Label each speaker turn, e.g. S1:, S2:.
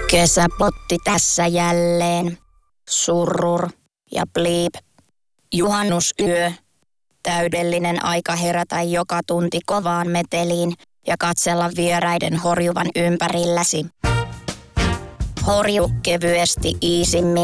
S1: Kesäpotti tässä jälleen. Surrur ja bliip. Juhannusyö. Täydellinen aika herätä joka tunti kovaan meteliin ja katsella vieraiden horjuvan ympärilläsi. Horju kevyesti iisimmin.